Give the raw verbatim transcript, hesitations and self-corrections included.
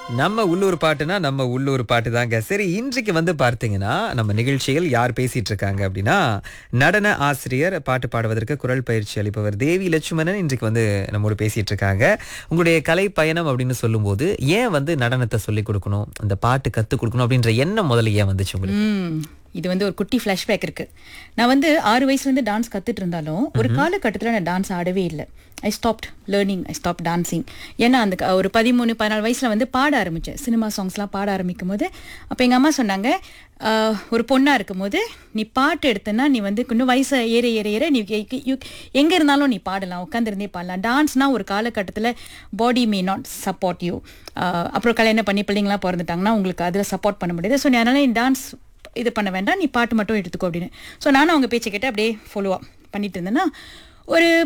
நம்ம உள்ளூர் பாட்டுனா நம்ம உள்ளூர் பாட்டு தாங்க. சரி, இன்றைக்கு வந்து பார்த்தீங்கன்னா நம்ம நிகழ்ச்சியில் யார் பேசிட்டு இருக்காங்க அப்படின்னா, நடன ஆசிரியர், பாட்டு பாடுவதற்கு குரல் பயிற்சி அளிப்பவர் தேவி லட்சுமணன் இன்றைக்கு வந்து நம்மோடு பேசிட்டு இருக்காங்க. உங்களுடைய கலை பயணம் அப்படின்னு சொல்லும்போது ஏன் வந்து நடனத்தை சொல்லிக் கொடுக்கணும், அந்த பாட்டு கத்துக் கொடுக்கணும் அப்படின்ற எண்ணம் முதல்ல ஏன் வந்துச்சு உங்களுக்கு? ம் இது வந்து ஒரு குட்டி ஃப்ளாஷ்பேக் இருக்கு. நான் வந்து ஆறு வயசுலேருந்து டான்ஸ் கற்றுட்டு இருந்தாலும் ஒரு காலகட்டத்தில் நான் டான்ஸ் ஆடவே இல்லை. ஐ stopped learning, I stop dancing. ஏன்னா அந்த க- ஒரு பதிமூணு பதினாலு வயசில் வந்து பாட ஆரம்பித்தேன். சினிமா சாங்ஸ்லாம் பாட ஆரம்பிக்கும் போது அப்போ எங்கள் அம்மா சொன்னாங்க, "ஆஹ், ஒரு பொண்ணாக இருக்கும்போது நீ பாட்டு எடுத்தனா நீ வந்து இன்னும் வயசை ஏற ஏற ஏற நீ எங்கே இருந்தாலும் நீ பாடலாம், உட்காந்துருந்தே பாடலாம். டான்ஸ்னா ஒரு காலகட்டத்தில் பாடி மே நாட் சப்போர்ட் யூ. அப்புறம் கல்யாணம் பண்ணி பிள்ளைங்களாம் பிறந்துட்டாங்கன்னா உங்களுக்கு அதில் சப்போர்ட் பண்ண முடியாது. ஸோ அதனால நீ டான்ஸ் இது பண்ண வேண்டாம், நீ பாட்டு மட்டும் எடுத்துக்கோ" அப்படின்னு. ஸோ நானும் அவங்க பேச்சை கேட்டு அப்படியே ஃபாலோ பண்ணிட்டு இருந்தேன்னா ஒரு